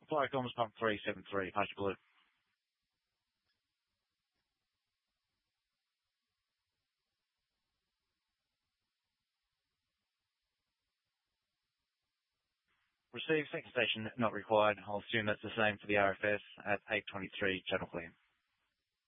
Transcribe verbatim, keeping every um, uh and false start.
Flight comms pump three seven three, Pasture Blue. Received, second station not required. I'll assume that's the same for the R F S at eight twenty-three, channel clear.